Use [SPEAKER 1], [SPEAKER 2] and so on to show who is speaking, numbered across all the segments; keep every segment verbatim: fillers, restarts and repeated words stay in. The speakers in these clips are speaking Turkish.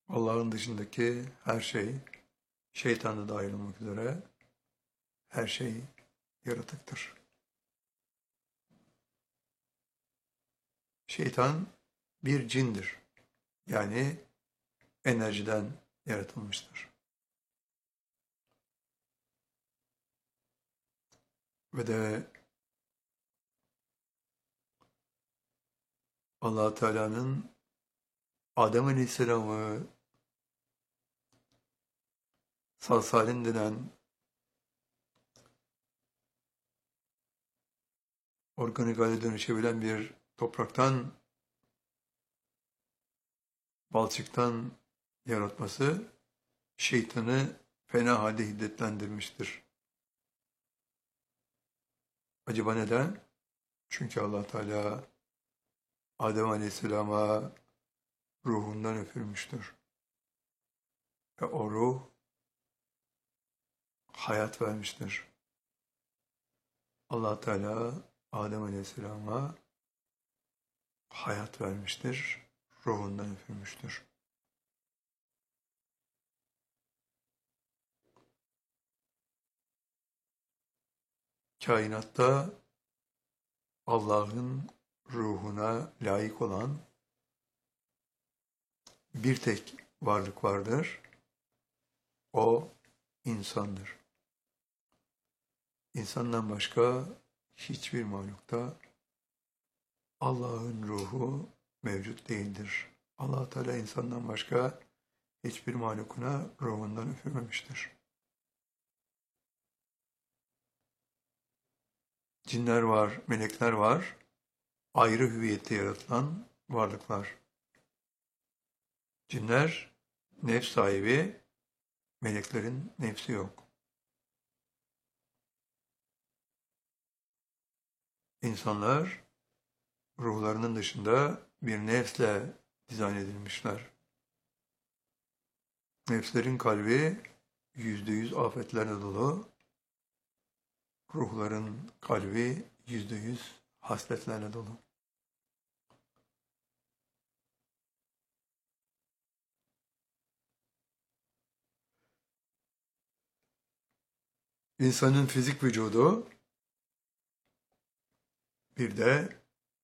[SPEAKER 1] Allah'ın dışındaki her şey, şeytan da dahil olmak üzere her şey yaratıktır. Şeytan bir cindir. Yani enerjiden yaratılmıştır. Ve de Allah Teala'nın Adem Aleyhisselam'ı salsalin denen organik hale dönüşebilen bir topraktan, balçıktan yaratması şeytanı fena halde hiddetlendirmiştir. Acaba neden? Çünkü Allah Teala Adem Aleyhisselam'a ruhundan üfürmüştür. Ve o ruh hayat vermiştir. Allah Teala Adem Aleyhisselam'a hayat vermiştir. Ruhundan üfürmüştür. Kainatta Allah'ın ruhuna layık olan bir tek varlık vardır. O insandır. İnsandan başka hiçbir mahlukta Allah'ın ruhu mevcut değildir. Allah Teala insandan başka hiçbir mahlukuna ruhundan üfürmemiştir. Cinler var, melekler var, ayrı hüviyette yaratılan varlıklar. Cinler nefs sahibi, meleklerin nefsi yok. İnsanlar ruhlarının dışında bir nefsle dizayn edilmişler. Nefslerin kalbi yüzde yüz afetlerle dolu, ruhların kalbi yüzde yüz hasletlerle dolu. İnsanın fizik vücudu bir de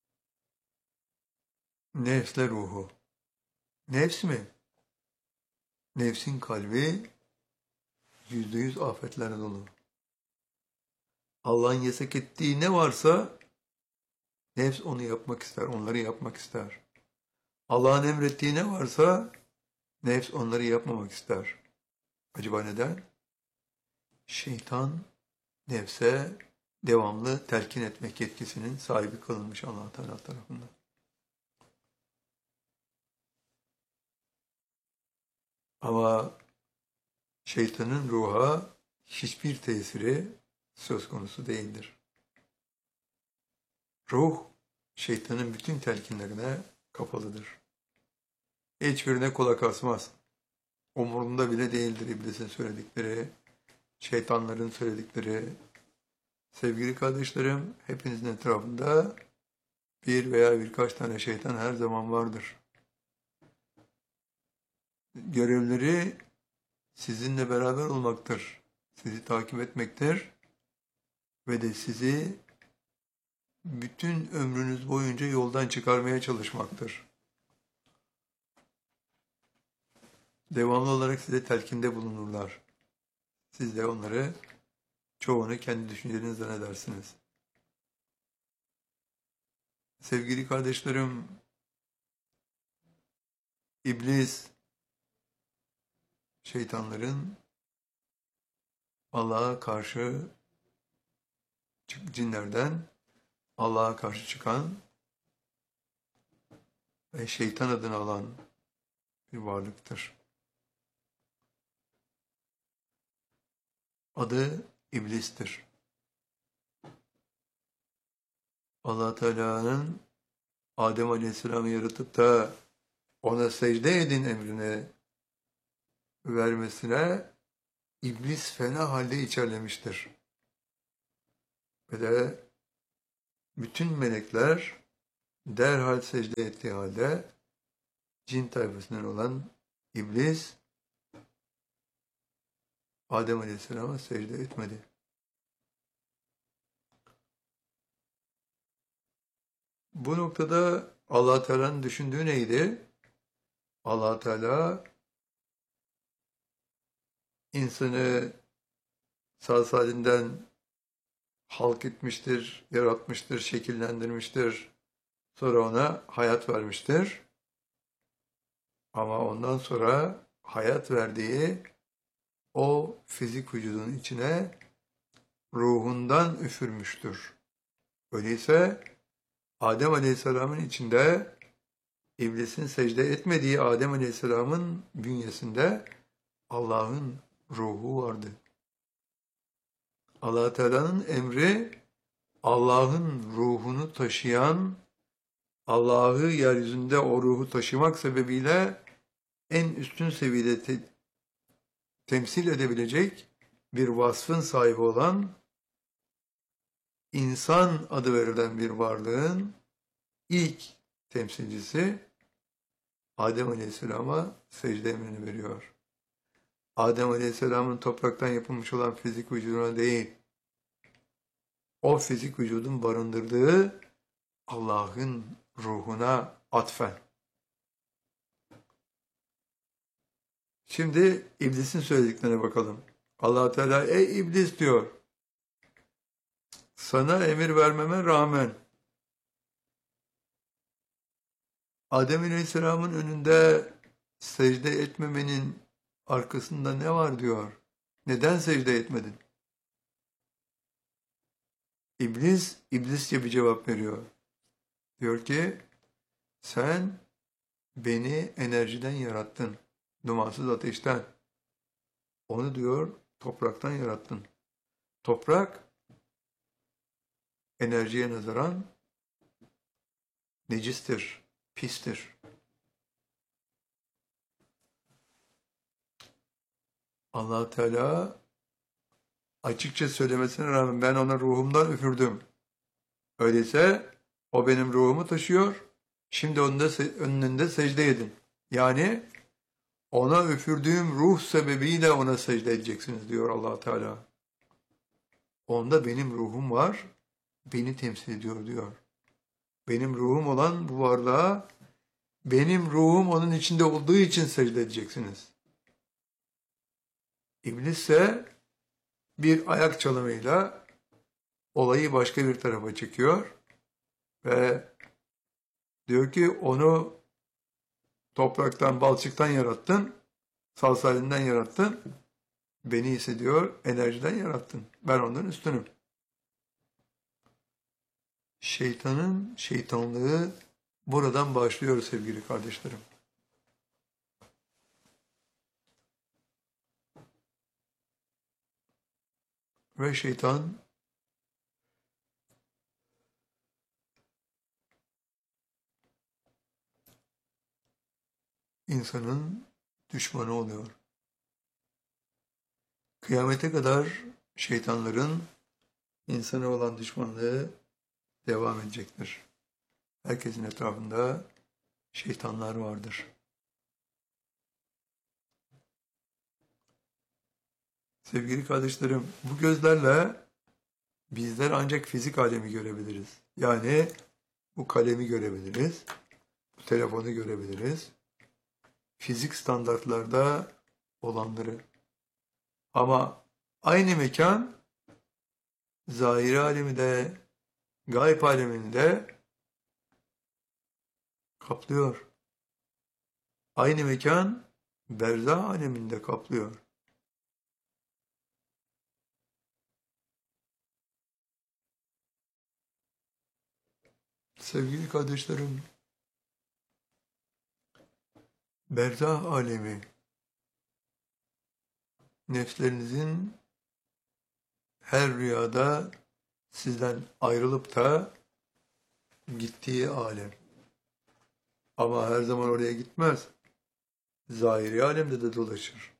[SPEAKER 1] nefsle ruhu. Nefs mi? Nefsin kalbi yüzde yüz afetlerle dolu. Allah'ın yasak ettiği ne varsa nefs onu yapmak ister, onları yapmak ister. Allah'ın emrettiği ne varsa nefs onları yapmamak ister. Acaba neden? Şeytan nefse devamlı telkin etmek yetkisinin sahibi kılınmış Allah Teala tarafından. Ama şeytanın ruha hiçbir tesiri söz konusu değildir. Ruh, şeytanın bütün telkinlerine kapalıdır. Hiçbirine kulak asmaz. Umurunda bile değildir iblisin söyledikleri, şeytanların söyledikleri. Sevgili kardeşlerim, hepinizin etrafında bir veya birkaç tane şeytan her zaman vardır. Görevleri sizinle beraber olmaktır. Sizi takip etmektir ve de sizi bütün ömrünüz boyunca yoldan çıkarmaya çalışmaktır. Devamlı olarak size telkinde bulunurlar. Siz de onları çoğunu kendi düşünceniz zannedersiniz. Sevgili kardeşlerim, iblis, şeytanların Allah'a karşı cinlerden Allah'a karşı çıkan ve şeytan adını alan bir varlıktır. Adı iblistir. Allah Teala'nın Adem Aleyhisselam'ı yaratıp da ona secde edin emrini vermesine iblis fena halde içerlemiştir. Ve de bütün melekler derhal secde ettiği halde cin tayfasından olan İblis Adem Aleyhisselam'a secde etmedi. Bu noktada Allah Teala'nın düşündüğü neydi? Allah Teala insanı sağ salinden halk etmiştir, yaratmıştır, şekillendirmiştir. Sonra ona hayat vermiştir. Ama ondan sonra hayat verdiği o fizik vücudun içine ruhundan üfürmüştür. Öyleyse Adem Aleyhisselam'ın içinde İblisin secde etmediği Adem Aleyhisselam'ın bünyesinde Allah'ın ruhu vardı. Allah Teala'nın emri Allah'ın ruhunu taşıyan, Allah'ı yeryüzünde o ruhu taşımak sebebiyle en üstün seviyede te temsil edebilecek bir vasfın sahibi olan insan adı verilen bir varlığın ilk temsilcisi Adem Aleyhisselam'a secde emrini veriyor. Adem Aleyhisselam'ın topraktan yapılmış olan fizik vücuduna değil, o fizik vücudun barındırdığı Allah'ın ruhuna atfen. Şimdi iblisin söylediklerine bakalım. Allah Teala ey iblis diyor, sana emir vermeme rağmen Adem Aleyhisselam'ın önünde secde etmemenin arkasında ne var diyor. Neden secde etmedin? İblis, iblisçe bir cevap veriyor. Diyor ki, sen beni enerjiden yarattın. Dumansız ateşten. Onu diyor, topraktan yarattın. Toprak, enerjiye nazaran necistir, pistir. Allah Teala açıkça söylemesine rağmen ben ona ruhumdan üfürdüm. Öyleyse o benim ruhumu taşıyor. Şimdi onun da önünde secde edin. Yani ona üfürdüğüm ruh sebebiyle ona secde edeceksiniz diyor Allah Teala. Onda benim ruhum var, beni temsil ediyor diyor. Benim ruhum olan bu varlığa, benim ruhum onun içinde olduğu için secde edeceksiniz. İblis ise bir ayak çalımıyla olayı başka bir tarafa çekiyor ve diyor ki onu topraktan, balçıktan yarattın, salsalinden yarattın, beni ise diyor enerjiden yarattın. Ben ondan üstünüm. Şeytanın şeytanlığı buradan başlıyor sevgili kardeşlerim. Ve şeytan insanın düşmanı oluyor. Kıyamete kadar şeytanların insana olan düşmanlığı devam edecektir. Herkesin etrafında şeytanlar vardır. Sevgili kardeşlerim, bu gözlerle bizler ancak fizik alemi görebiliriz. Yani bu kalemi görebiliriz, bu telefonu görebiliriz. Fizik standartlarda olanları. Ama aynı mekan zahiri alemi de, gayb alemini de kaplıyor. Aynı mekan berzah aleminde kaplıyor. Sevgili kardeşlerim, berzah alemi, nefslerinizin her rüyada sizden ayrılıp da gittiği alem. Ama her zaman oraya gitmez. Zahiri alemde de dolaşır.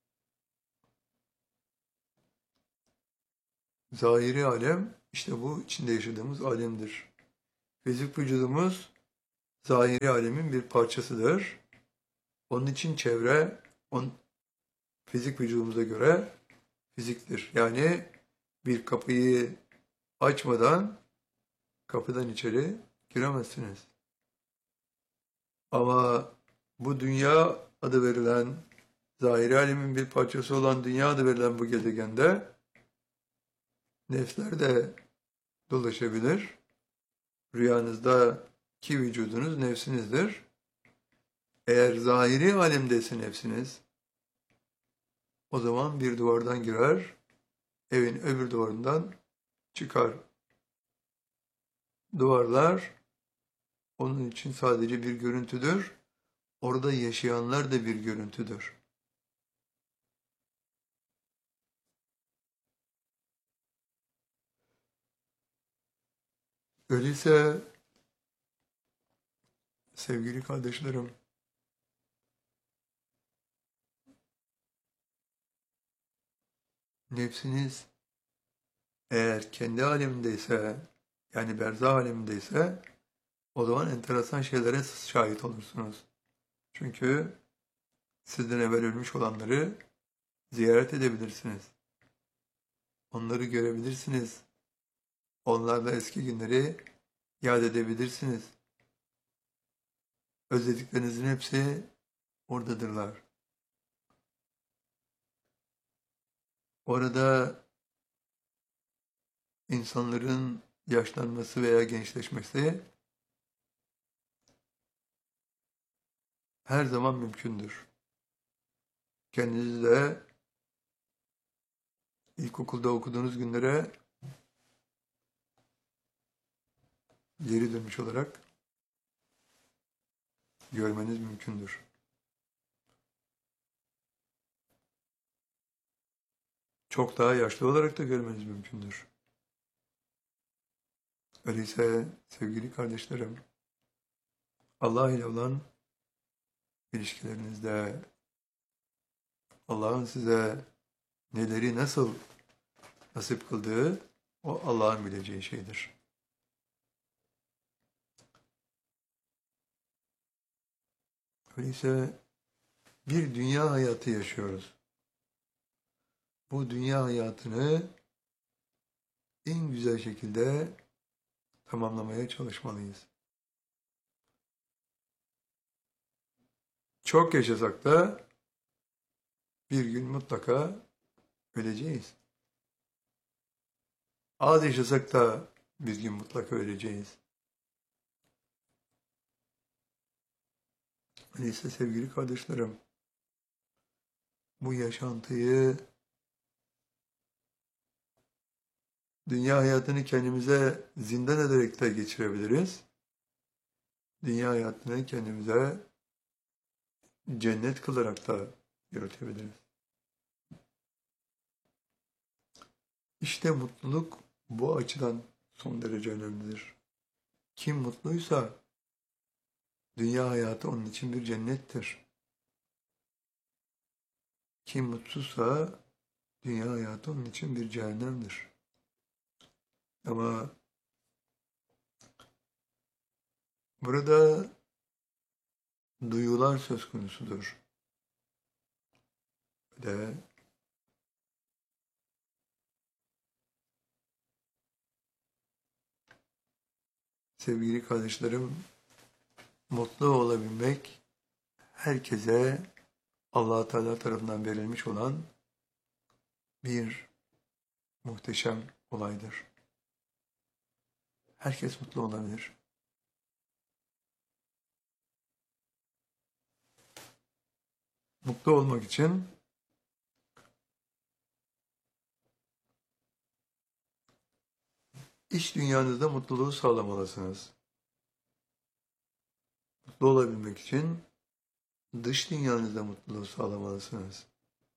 [SPEAKER 1] Zahiri alem, işte bu içinde yaşadığımız alemdir. Fizik vücudumuz zahiri alemin bir parçasıdır. Onun için çevre, on, fizik vücudumuza göre fiziktir. Yani bir kapıyı açmadan kapıdan içeri giremezsiniz. Ama bu dünya adı verilen, zahiri alemin bir parçası olan dünya adı verilen bu gezegende nefsler de dolaşabilir. Rüyanızdaki vücudunuz nefsinizdir. Eğer zahiri alemdeyse nefsiniz, o zaman bir duvardan girer, evin öbür duvarından çıkar. Duvarlar onun için sadece bir görüntüdür. Orada yaşayanlar da bir görüntüdür. Öyleyse sevgili kardeşlerim, nefsiniz eğer kendi alemindeyse, yani berzah alemindeyse, o zaman enteresan şeylere şahit olursunuz. Çünkü sizden evvel ölmüş olanları ziyaret edebilirsiniz. Onları görebilirsiniz. Onlarla eski günleri yad edebilirsiniz. Özlediklerinizin hepsi oradadırlar. Orada insanların yaşlanması veya gençleşmesi her zaman mümkündür. Kendinizi de ilkokulda okuduğunuz günlere geri dönmüş olarak görmeniz mümkündür. Çok daha yaşlı olarak da görmeniz mümkündür. Öyleyse sevgili kardeşlerim, Allah ile olan ilişkilerinizde Allah'ın size neleri nasıl nasip kıldığı o Allah'ın bileceği şeydir. Öyleyse bir dünya hayatı yaşıyoruz. Bu dünya hayatını en güzel şekilde tamamlamaya çalışmalıyız. Çok yaşasak da bir gün mutlaka öleceğiz. Az yaşasak da bir gün mutlaka öleceğiz. Öyleyse sevgili kardeşlerim, bu yaşantıyı, dünya hayatını kendimize zindan ederek de geçirebiliriz. Dünya hayatını kendimize cennet kılarak da yaratabiliriz. İşte mutluluk bu açıdan son derece önemlidir. Kim mutluysa dünya hayatı onun için bir cennettir. Kim mutsuzsa dünya hayatı onun için bir cehennemdir. Ama burada duyular söz konusudur. De sevgili kardeşlerim, mutlu olabilmek herkese Allah Teala tarafından verilmiş olan bir muhteşem olaydır. Herkes mutlu olabilir. Mutlu olmak için iç dünyanızda mutluluğu sağlamalısınız. Mutlu olabilmek için dış dünyanızda mutluluğu sağlamalısınız.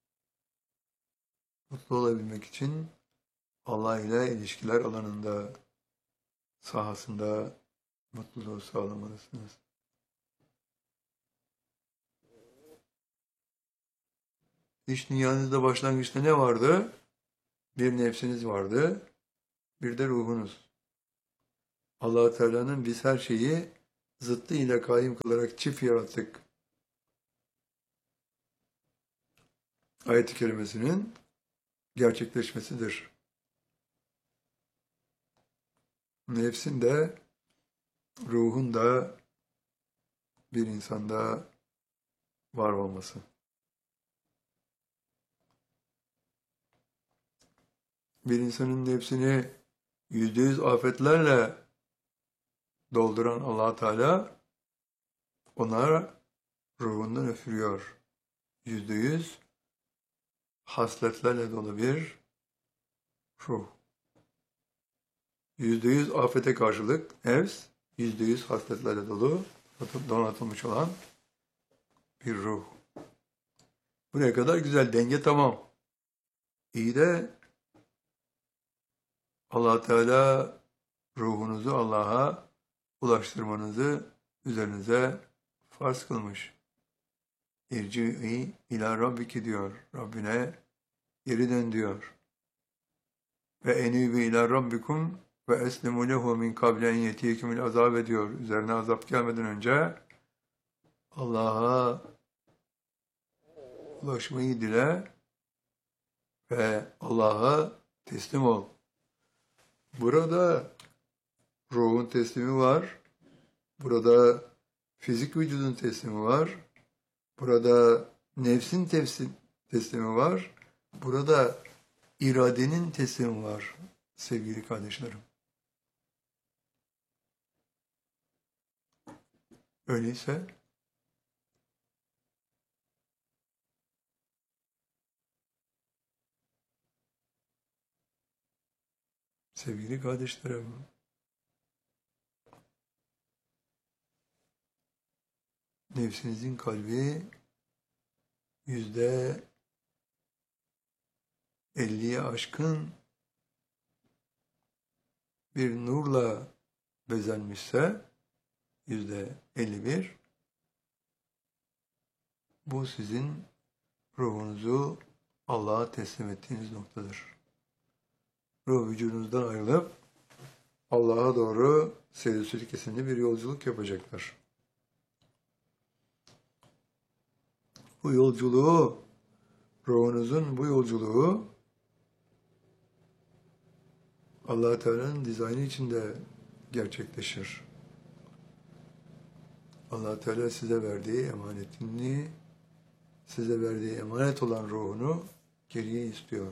[SPEAKER 1] Mutlu olabilmek için Allah ile ilişkiler alanında, sahasında mutluluğu sağlamalısınız. İç dünyanızda başlangıçta ne vardı? Bir nefsiniz vardı, bir de ruhunuz. Allah-u Teala'nın biz her şeyi zıttı ile kaim kılarak çift yarattık ayet-i kerimesinin gerçekleşmesidir. Nefsin de, ruhun da bir insanda var olması. Bir insanın nefsini yüzde yüz afetlerle dolduran Allah Teala ona ruhundan üfürüyor. Yüzde yüz hasletlerle dolu bir ruh. Yüzde yüz afete karşılık nefs, yüzde yüz hasletlerle dolu, donatılmış olan bir ruh. Bu ne kadar güzel, denge tamam. İyi de Allah Teala ruhunuzu Allah'a ulaştırmanızı üzerinize farz kılmış. İrci'i ila rabbiki diyor. Rabbine geri dön diyor. Ve enübü ila rabbikum ve eslimu lehu min kable en yetiyekümül azab ediyor. Üzerine azap gelmeden önce Allah'a ulaşmayı dile ve Allah'a teslim ol. Burada ruhun teslimi var. Burada fizik vücudun teslimi var. Burada nefsin tefsi, teslimi var. Burada iradenin teslimi var sevgili kardeşlerim. Öyleyse sevgili kardeşlerim, nefsinizin kalbi yüzde elliye aşkın bir nurla bezenmişse, yüzde elli bir, bu sizin ruhunuzu Allah'a teslim ettiğiniz noktadır. Ruh vücudunuzdan ayrılıp Allah'a doğru seyir kesinli bir yolculuk yapacaklar. Bu yolculuğu, ruhunuzun bu yolculuğu Allah Teala'nın dizaynı içinde gerçekleşir. Allah Teala size verdiği emanetini, size verdiği emanet olan ruhunu geriye istiyor.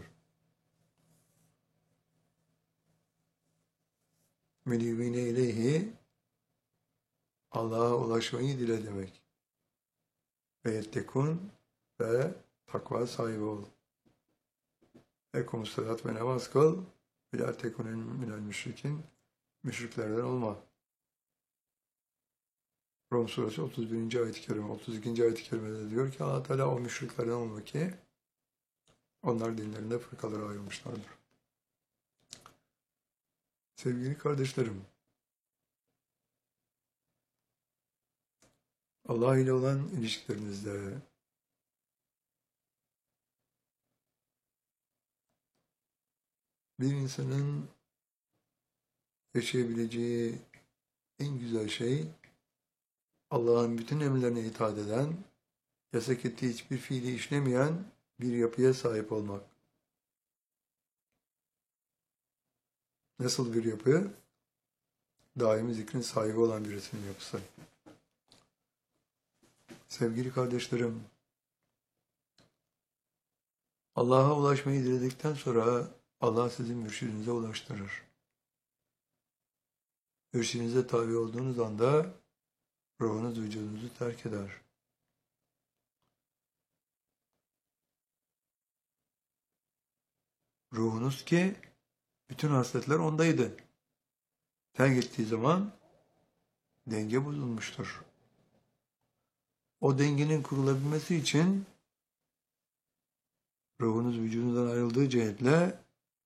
[SPEAKER 1] Menîbîne ileyhi, Allah'a ulaşmayı dile demek. Ve yettekûn, ve takva sahibi ol. Ekumus salat ve namaz kıl, ve lâ tekûnen minel müşrikin, müşriklerden olma. Rum suresi otuz birinci ayet-i kerime, otuz ikinci ayet-i kerimede diyor ki Allah Teala o müşriklerden olma ki onlar dinlerinde fırkalara ayrılmışlardır. Sevgili kardeşlerim, Allah ile olan ilişkilerinizde bir insanın yaşayabileceği en güzel şey Allah'ın bütün emirlerine itaat eden, yasak ettiği hiçbir fiili işlemeyen bir yapıya sahip olmak. Nasıl bir yapı? Daimi zikrin sahibi olan birisinin yapısı. Sevgili kardeşlerim, Allah'a ulaşmayı diledikten sonra Allah sizi mürşidinize ulaştırır. Mürşidinize tabi olduğunuz anda ruhunuz vücudunuzu terk eder. Ruhunuz ki bütün hasletler ondaydı. Terk ettiği zaman denge bozulmuştur. O dengenin kurulabilmesi için ruhunuz vücudundan ayrıldığı cihetle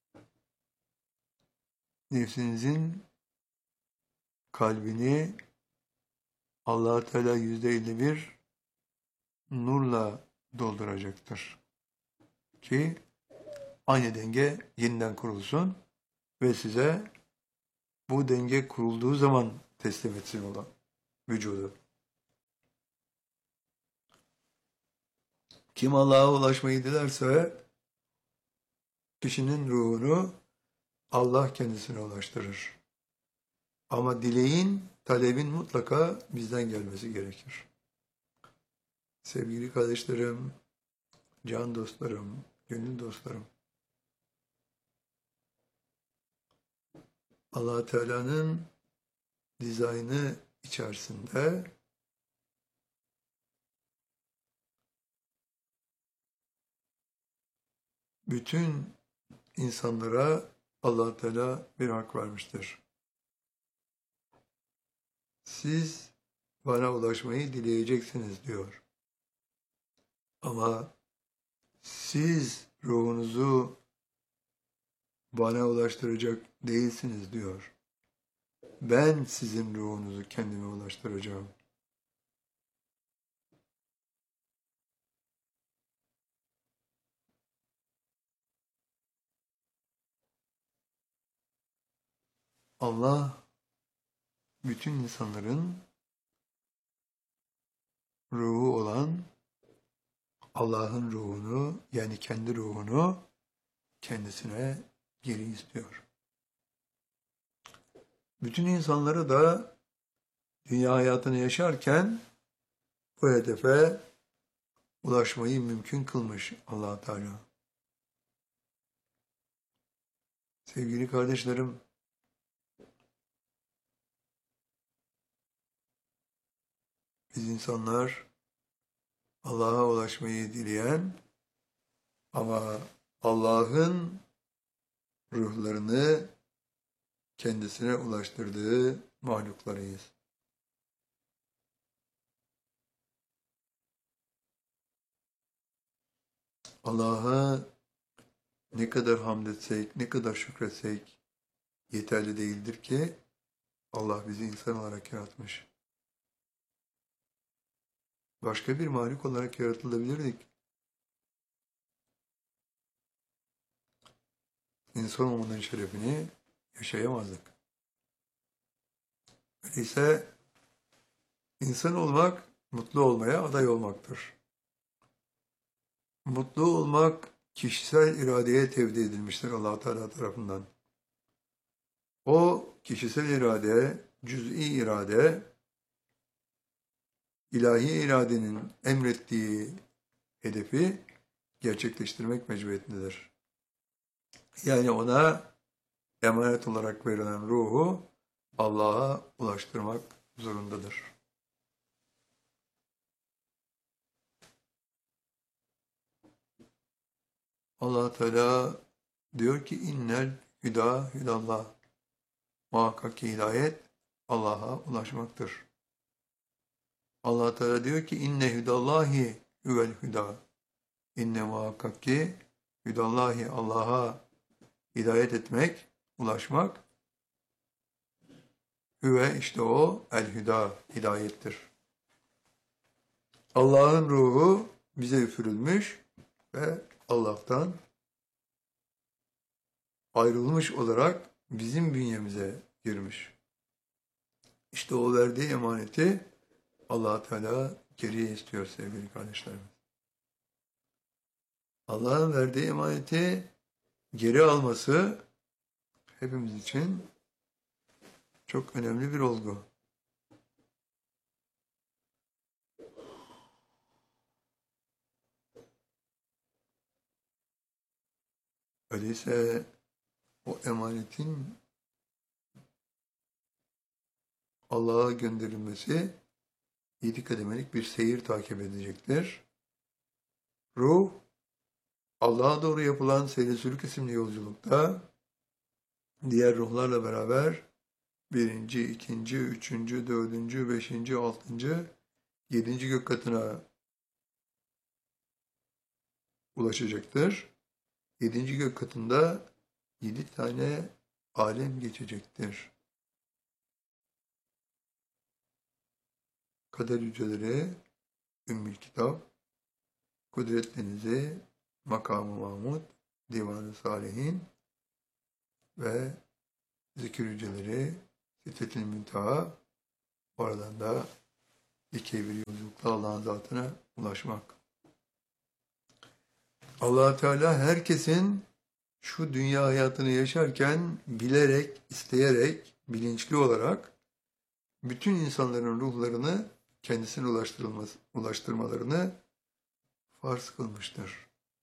[SPEAKER 1] nefsinizin kalbini Allah Teala yüzde elli bir nurla dolduracaktır. Ki aynı denge yeniden kurulsun ve size bu denge kurulduğu zaman teslim etsin olan vücudu. Kim Allah'a ulaşmayı dilerse kişinin ruhunu Allah kendisine ulaştırır. Ama dileğin, talebin mutlaka bizden gelmesi gerekir. Sevgili kardeşlerim, can dostlarım, gönül dostlarım, Allah Teala'nın dizaynı içerisinde bütün insanlara Allah Teala bir hak vermiştir. Siz bana ulaşmayı dileyeceksiniz diyor. Ama siz ruhunuzu bana ulaştıracak değilsiniz diyor. Ben sizin ruhunuzu kendime ulaştıracağım. Allah bütün insanların ruhu olan Allah'ın ruhunu, yani kendi ruhunu kendisine geri istiyor. Bütün insanları da dünya hayatını yaşarken bu hedefe ulaşmayı mümkün kılmış Allah Teala. Sevgili kardeşlerim, biz insanlar Allah'a ulaşmayı dileyen ama Allah'ın ruhlarını kendisine ulaştırdığı mahluklarıyız. Allah'a ne kadar hamd etsek, ne kadar şükretsek yeterli değildir ki Allah bizi insan olarak yaratmış. Başka bir mahluk olarak yaratılabilirdik. İnsan olmanın şerefini yaşayamazdık. Öyleyse insan olmak, mutlu olmaya aday olmaktır. Mutlu olmak kişisel iradeye tevdi edilmiştir Allah Teala tarafından. O kişisel irade, cüz'i irade, ilahi iradenin emrettiği hedefi gerçekleştirmek mecburiyetindedir. Yani ona emanet olarak verilen ruhu Allah'a ulaştırmak zorundadır. Allah Teala diyor ki innel hüda hüdallah. Muhakkak ki hidayet Allah'a ulaşmaktır. Allah Teala diyor ki inne hüdallahi huvel hüda. İnne muhakkak ki hüdallahi Allah'a hidayet etmek, ulaşmak hüve işte o el hüda, hidayettir. Allah'ın ruhu bize üfürülmüş ve Allah'tan ayrılmış olarak bizim bünyemize girmiş. İşte o verdiği emaneti Allah Teala geriye istiyor sevgili kardeşlerim. Allah'ın verdiği emaneti geri alması hepimiz için çok önemli bir olgu. Öyleyse o emanetin Allah'a gönderilmesi yedi kademelik bir seyir takip edecektir. Ruh, Allah'a doğru yapılan seyir sülük isimli yolculukta diğer ruhlarla beraber birinci, ikinci, üçüncü, dördüncü, beşinci, altıncı, yedinci gök katına ulaşacaktır. Yedinci gök katında yedi tane alem geçecektir. Kader hücreleri, Ümmül Kitap, Kudret Denizi, Makamı Mahmud, Divan-ı Salihin ve zikir hücreleri, Sidret-i Münteha, oradan da dikey bir yolculukla Allah'ın zatına ulaşmak. Allah Teala herkesin şu dünya hayatını yaşarken bilerek, isteyerek, bilinçli olarak bütün insanların ruhlarını kendisine ulaştırılması, ulaştırmalarını farz kılmıştır.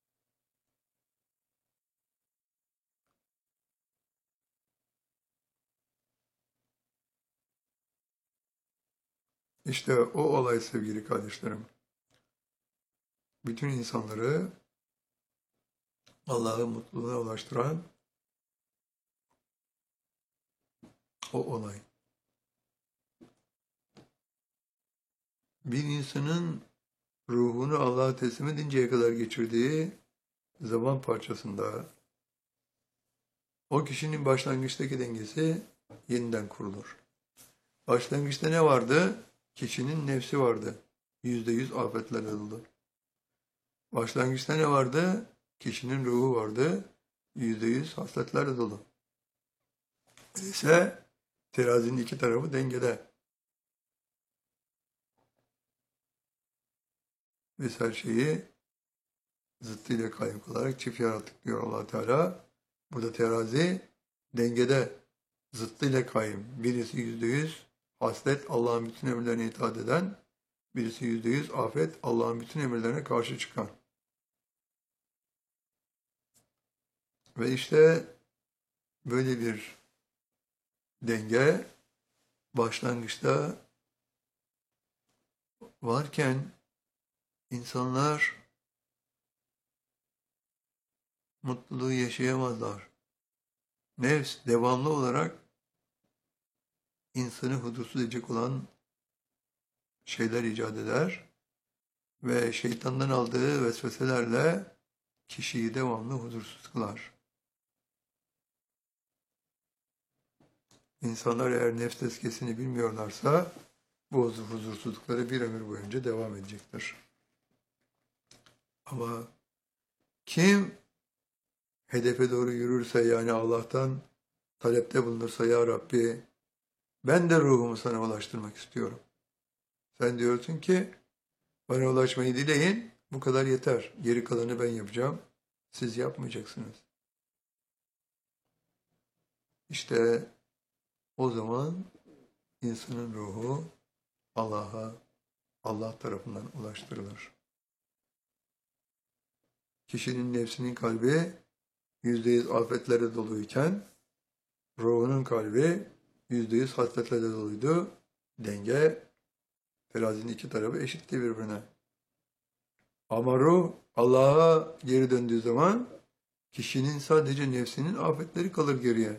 [SPEAKER 1] İşte o olay sevgili kardeşlerim. Bütün insanları Allah'ın mutluluğuna ulaştıran o olay. Bir insanın ruhunu Allah'a teslim edinceye kadar geçirdiği zaman parçasında o kişinin başlangıçtaki dengesi yeniden kurulur. Başlangıçta ne vardı? Kişinin nefsi vardı. Yüzde yüz afetlerle dolu. Başlangıçta ne vardı? Kişinin ruhu vardı. Yüzde yüz hasletlerle dolu. Öyleyse terazinin iki tarafı dengede. Biz her şeyi zıttıyla kayyum kılarak çift yarattık diyor Allah Teala. Burada terazi dengede, zıttıyla kayyum. Birisi yüzde yüz haslet, Allah'ın bütün emirlerine itaat eden, birisi yüzde yüz afet, Allah'ın bütün emirlerine karşı çıkan. Ve işte böyle bir denge başlangıçta varken insanlar mutluluğu yaşayamazlar. Nefs devamlı olarak insanı huzursuz edecek olan şeyler icat eder ve şeytandan aldığı vesveselerle kişiyi devamlı huzursuz kılar. İnsanlar eğer nefs tezkiyesini bilmiyorlarsa bu huzursuzlukları bir ömür boyunca devam edecektir. Ama kim hedefe doğru yürürse, yani Allah'tan talepte bulunursa, ya Rabbi ben de ruhumu sana ulaştırmak istiyorum. Sen diyorsun ki bana ulaşmayı dileyin, bu kadar yeter. Geri kalanı ben yapacağım. Siz yapmayacaksınız. İşte o zaman insanın ruhu Allah'a, Allah tarafından ulaştırılır. Kişinin nefsinin kalbi yüzde yüz afetlerle doluyken ruhunun kalbi yüzde yüz hasletlerle doluydu. Denge, terazinin iki tarafı eşitti birbirine. Ama ruh Allah'a geri döndüğü zaman kişinin sadece nefsinin afetleri kalır geriye.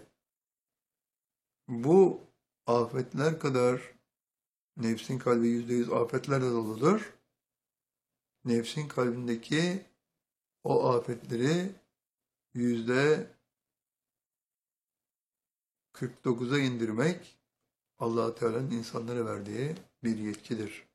[SPEAKER 1] Bu afetler kadar nefsin kalbi yüzde yüz afetlerle doludur. Nefsin kalbindeki o afetleri yüzde kırk dokuza indirmek Allah Teala'nın insanlara verdiği bir yetkidir.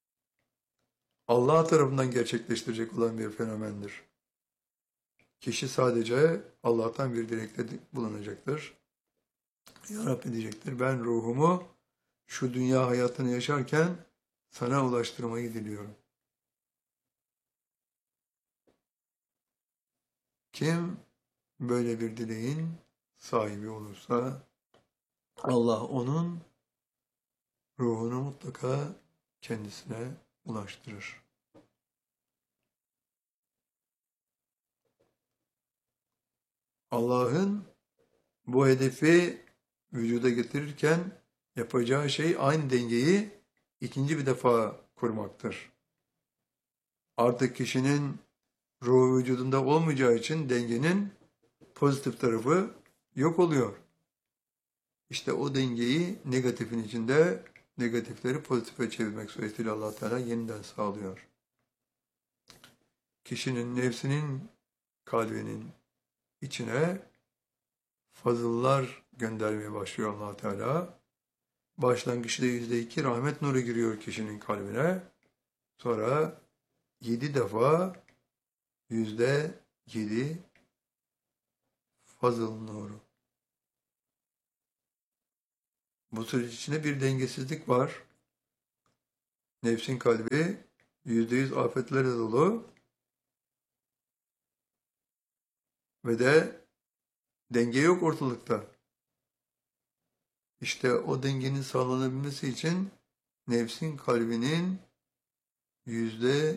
[SPEAKER 1] Allah tarafından gerçekleştirecek olan bir fenomendir. Kişi sadece Allah'tan bir dilekte bulunacaktır. Ya Rabbi diyecektir, ben ruhumu şu dünya hayatını yaşarken sana ulaştırmayı diliyorum. Kim böyle bir dileğin sahibi olursa Allah onun ruhunu mutlaka kendisine ulaştırır. Allah'ın bu hedefi vücuda getirirken yapacağı şey aynı dengeyi ikinci bir defa kurmaktır. Artık kişinin ruhu vücudunda olmayacağı için dengenin pozitif tarafı yok oluyor. İşte o dengeyi negatifin içinde negatifleri pozitife çevirmek suretiyle Allah Teala yeniden sağlıyor. Kişinin nefsinin kalbinin içine fazıllar göndermeye başlıyor Allah Teala. Başlangıçta yüzde iki rahmet nuru giriyor kişinin kalbine. Sonra yedi defa yüzde yedi fazıl nuru. Bu süreç içinde bir dengesizlik var. Nefsin kalbi yüzde yüz afetlerle dolu. ve de denge yok ortalıkta. İşte o dengenin sağlanabilmesi için nefsin kalbinin yüzde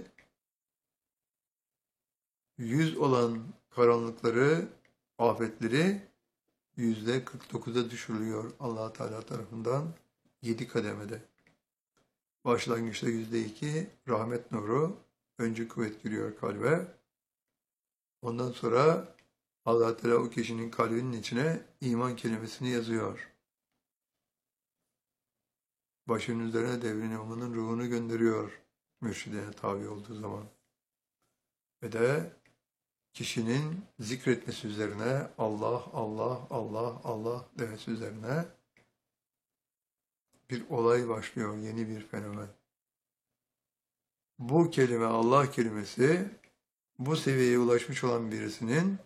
[SPEAKER 1] yüz olan karanlıkları, afetleri yüzde kırk dokuza düşürülüyor Allah Teala tarafından yedi kademede. Başlangıçta yüzde iki rahmet nuru, öncü kuvvet giriyor kalbe. Ondan sonra Allah Teala o kişinin kalbinin içine iman kelimesini yazıyor. Başının üzerine devrin imamının ruhunu gönderiyor mürşidine tabi olduğu zaman. Ve de kişinin zikretmesi üzerine Allah, Allah, Allah, Allah demesi üzerine bir olay başlıyor, yeni bir fenomen. Bu kelime, Allah kelimesi, bu seviyeye ulaşmış olan birisinin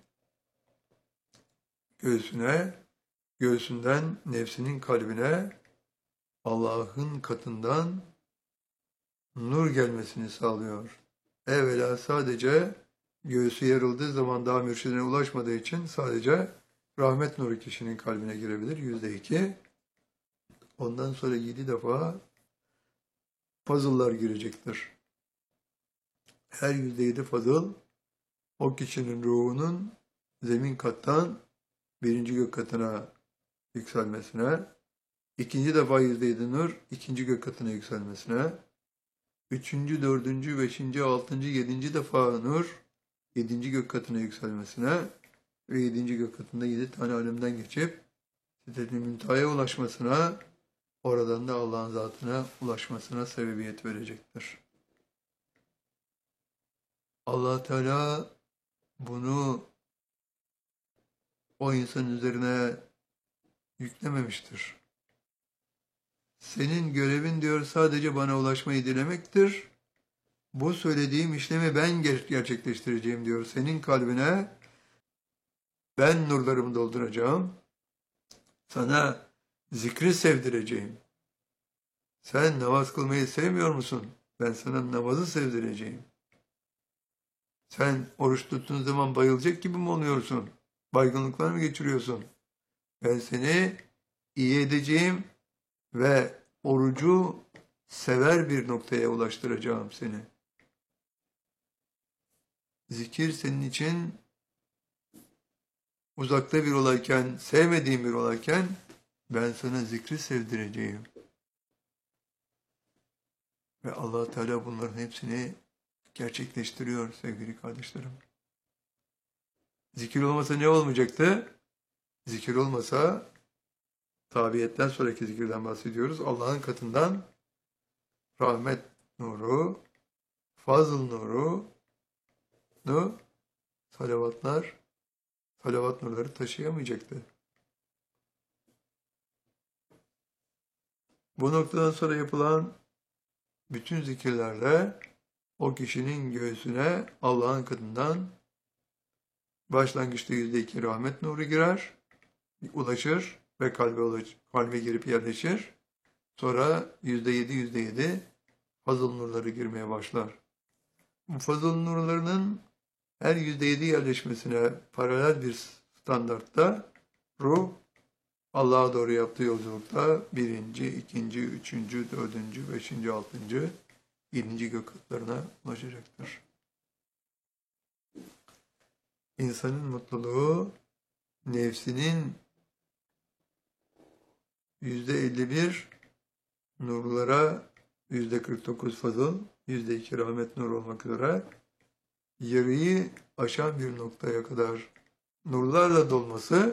[SPEAKER 1] göğsüne, göğsünden nefsinin kalbine Allah'ın katından nur gelmesini sağlıyor. Evvela sadece göğsü yarıldığı zaman daha mürşidine ulaşmadığı için sadece rahmet nuru kişinin kalbine girebilir. Yüzde iki. Ondan sonra yedi defa fazıllar girecektir. Her yüzde yedi fazıl o kişinin ruhunun zemin kattan birinci gök katına yükselmesine, ikinci defa yüzde yedi nur ikinci gök katına yükselmesine, üçüncü, dördüncü, beşinci, altıncı, yedinci defa nur yedinci gök katına yükselmesine ve yedinci gök katında yedi tane alemden geçip Sidret-i Münteha'ya ulaşmasına, oradan da Allah'ın zatına ulaşmasına sebebiyet verecektir. Allah Teala bunu o insanın üzerine yüklememiştir. Senin görevin diyor sadece bana ulaşmayı dilemektir. Bu söylediğim işlemi ben gerçekleştireceğim diyor. Senin kalbine ben nurlarımı dolduracağım. Sana zikri sevdireceğim. Sen namaz kılmayı sevmiyor musun? Ben sana namazı sevdireceğim. Sen oruç tuttuğun zaman bayılacak gibi mi oluyorsun? Baygınlıklar mı geçiriyorsun? Ben seni iyi edeceğim ve orucu sever bir noktaya ulaştıracağım seni. Zikir senin için uzakta bir olayken, sevmediğin bir olayken ben sana zikri sevdireceğim. Ve Allah Teala bunların hepsini gerçekleştiriyor sevgili kardeşlerim. Zikir olmasa ne olmayacaktı? Zikir olmasa, tabiyetten sonraki zikirden bahsediyoruz. Allah'ın katından rahmet nuru, fazıl nuru, nu, salavatlar, salavat nurları taşıyamayacaktı. Bu noktadan sonra yapılan bütün zikirlerle o kişinin göğsüne Allah'ın katından başlangıçta yüzde iki rahmet nuru girer, ulaşır ve kalbe, ulaş, kalbe girip yerleşir. Sonra yüzde yedi, yüzde yedi fazıl nurları girmeye başlar. Bu fazıl nurlarının her yüzde yedi yerleşmesine paralel bir standartta ruh Allah'a doğru yaptığı yolculukta birinci, ikinci, üçüncü, dördüncü, beşinci, altıncı, yedinci gök katlarına ulaşacaktır. İnsanın mutluluğu nefsinin yüzde elli bir nurlara, yüzde kırk dokuz fazıl, yüzde iki rahmet nur olmak üzere yarıyı aşan bir noktaya kadar nurlarla dolması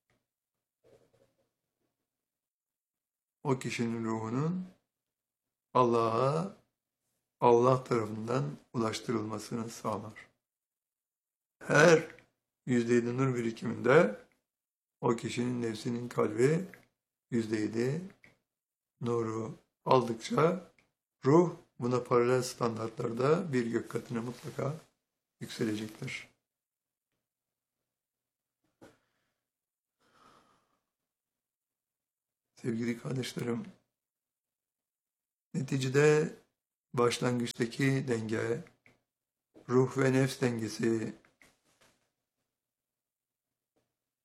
[SPEAKER 1] o kişinin ruhunun Allah'a, Allah tarafından ulaştırılmasını sağlar. Her yüzde yedi nur birikiminde o kişinin nefsinin kalbi yüzde yedi nuru aldıkça ruh buna paralel standartlarda bir gök katına mutlaka yükselecektir. Sevgili kardeşlerim, neticede başlangıçtaki denge, ruh ve nefs dengesi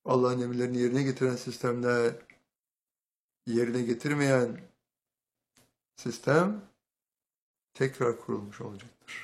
[SPEAKER 1] Allah'ın emirlerini yerine getiren sistemle yerine getirmeyen sistem tekrar kurulmuş olacaktır.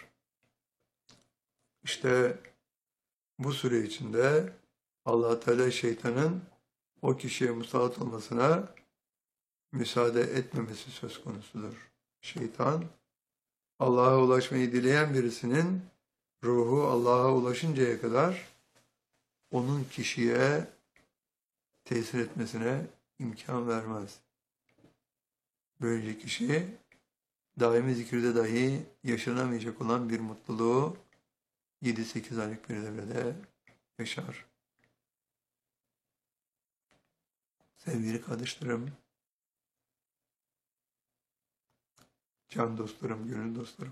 [SPEAKER 1] İşte bu süre içinde Allah Teala şeytanın o kişiye musallat olmasına müsaade etmemesi söz konusudur. Şeytan, Allah'a ulaşmayı dileyen birisinin ruhu Allah'a ulaşıncaya kadar onun kişiye tesir etmesine imkan vermez. Böylece kişi daimi zikirde dahi yaşanamayacak olan bir mutluluğu yedi sekiz aylık bir devrede yaşar. Sevgili kardeşlerim, can dostlarım, gönül dostlarım.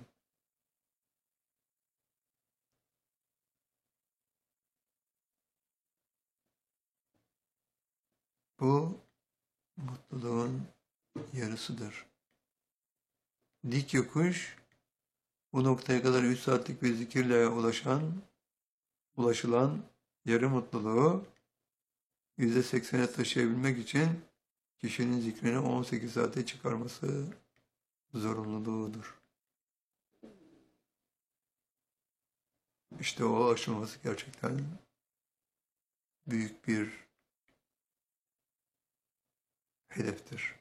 [SPEAKER 1] Bu mutluluğun yarısıdır. Dik yokuş, bu noktaya kadar üç saatlik bir zikirle ulaşan, ulaşılan yarı mutluluğu yüzde seksene taşıyabilmek için kişinin zikrini on sekiz saate çıkarması zorunluluğudur. İşte o aşılması gerçekten büyük bir hedeftir.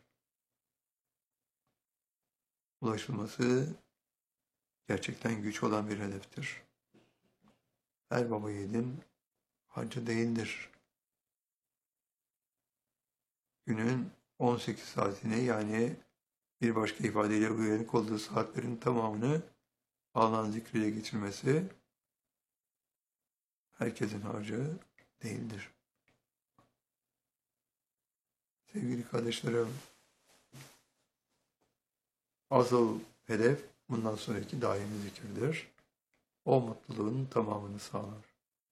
[SPEAKER 1] Ulaşılması gerçekten güç olan bir hedeftir. Her baba yiğidin harcı değildir. Günün on sekiz saatini, yani bir başka ifadeyle uyanık olduğu saatlerin tamamını Allah'ın zikriyle geçirmesi herkesin harcı değildir. Sevgili kardeşlerim, asıl hedef bundan sonraki daimi zikirdir. O mutluluğun tamamını sağlar.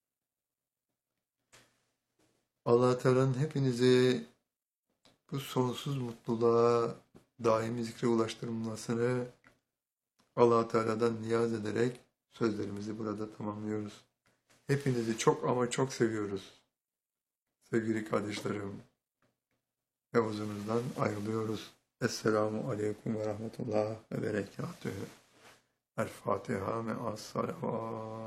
[SPEAKER 1] Allah Teala'nın hepinizi bu sonsuz mutluluğa, daimi zikre ulaştırılmasını Allah Teala'dan niyaz ederek sözlerimizi burada tamamlıyoruz. Hepinizi çok ama çok seviyoruz. Sevgili kardeşlerim, ve huzurunuzdan ayrılıyoruz. Esselamu Aleyküm ve Rahmetullah ve Berekatühü. El Fatiha me'as salavat.